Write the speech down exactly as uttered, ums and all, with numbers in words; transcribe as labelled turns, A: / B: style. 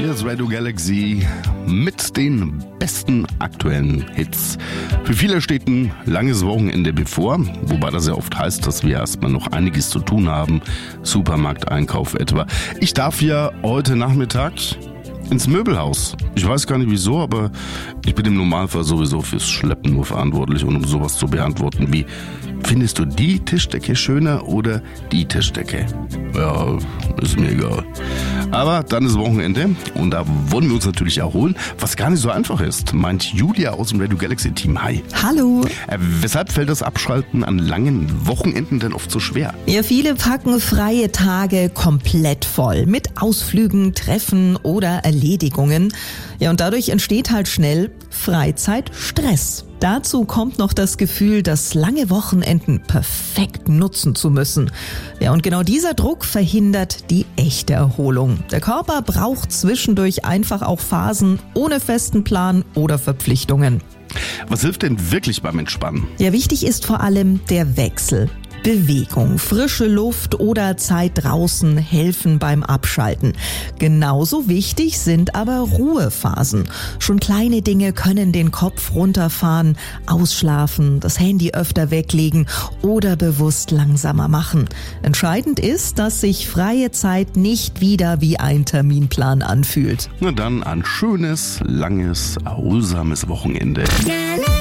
A: Hier ist Radio Galaxy mit den besten aktuellen Hits. Für viele steht ein langes Wochenende bevor, wobei das ja oft heißt, dass wir erstmal noch einiges zu tun haben. Supermarkteinkauf etwa. Ich darf ja heute Nachmittag ins Möbelhaus. Ich weiß gar nicht wieso, aber ich bin im Normalfall sowieso fürs Schleppen nur verantwortlich und um sowas zu beantworten wie: Findest du die Tischdecke schöner oder die Tischdecke? Ja, ist mir egal. Aber dann ist Wochenende und da wollen wir uns natürlich erholen, was gar nicht so einfach ist, meint Julia aus dem Radio Galaxy Team. Hi.
B: Hallo.
A: Äh, weshalb fällt das Abschalten an langen Wochenenden denn oft so schwer?
B: Ja, viele packen freie Tage komplett voll mit Ausflügen, Treffen oder Erledigungen. Ja, und dadurch entsteht halt schnell Freizeitstress. Dazu kommt noch das Gefühl, das lange Wochenenden perfekt nutzen zu müssen. Ja, und genau dieser Druck verhindert die echte Erholung. Der Körper braucht zwischendurch einfach auch Phasen ohne festen Plan oder Verpflichtungen.
A: Was hilft denn wirklich beim Entspannen?
B: Ja, wichtig ist vor allem der Wechsel. Bewegung, frische Luft oder Zeit draußen helfen beim Abschalten. Genauso wichtig sind aber Ruhephasen. Schon kleine Dinge können den Kopf runterfahren, ausschlafen, das Handy öfter weglegen oder bewusst langsamer machen. Entscheidend ist, dass sich freie Zeit nicht wieder wie ein Terminplan anfühlt.
A: Na dann ein schönes, langes, erholsames Wochenende.